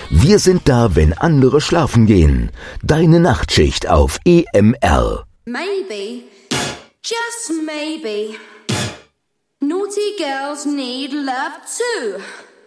Wir sind da, wenn andere schlafen gehen. Deine Nachtschicht auf EMR. Maybe, just maybe, naughty girls need love too.